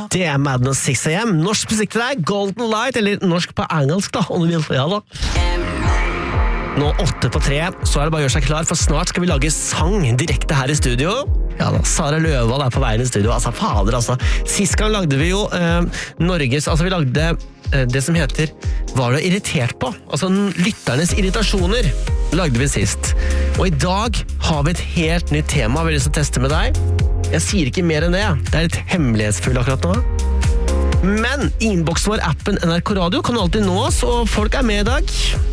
Det Madness 6 AM. Norsk musikk til deg, Golden Light, eller norsk på engelsk da, om du vil. Ja da. Nå 8:03, så det bare å gjøre seg klar, for snart skal vi lage sang direkte her i studio. Ja da, Sara Løvald på veien i studio. Altså, fader, altså. Sist gang lagde vi jo vi lagde det som heter Hva er du irritert på? Altså, lytternes irritasjoner lagde vi sist. Og i dag har vi et helt nytt tema vi vil teste med deg. Jeg sier ikke mer enn det. Det er litt hemmelighetsfull akkurat nå. Men innboksen vår, appen NRK Radio, kan alltid nå oss, og folk er med i dag.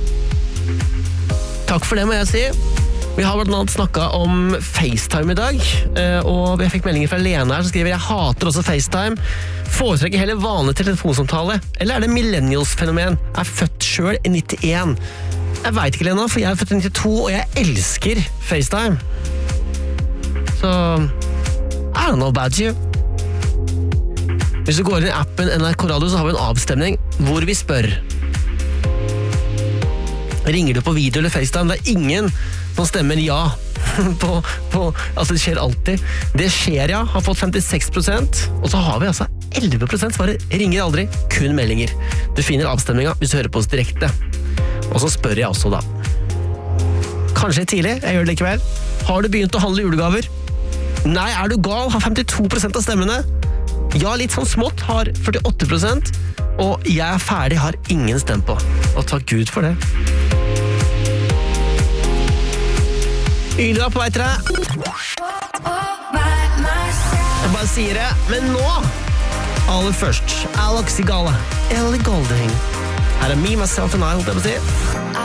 Takk for det, må jeg si. Vi har blant annet snakket om FaceTime i dag, og jeg fikk meldinger fra Lene her som skriver jeg hater også FaceTime. Foretrekker heller vanlig telefonsamtale, eller er det millennials-fenomen? Jeg er født selv i 91. Jeg vet ikke, Lena, for jeg er født i 92, og jeg elsker FaceTime. Så, I don't know about you. Hvis du går inn i appen NRK Radio, så har vi en avstemning hvor vi spør. Ringer du på video eller FaceTime? Det er ingen som stemmer ja altså det skjer alltid. Det skjer ja, har fått 56%, og så har vi altså 11% svaret ringer aldri, kun meldinger. Du finner avstemninga hvis du hører på oss direkte. Og så spør jeg også da. Kanskje tidlig, jeg gjør det likevel. Har du begynt å handle julegaver? Nei, er du gal? Har 52% av stemmene. Ja, litt sånn smått, har 48%. Og jeg er ferdig, har ingen stemt på. Og takk Gud for det. Ylva på vei til deg. Jeg bare sier det, men nå aller først Alex Sigala, Ellie Goulding. Her er Me, Myself and I, holdt jeg på å si.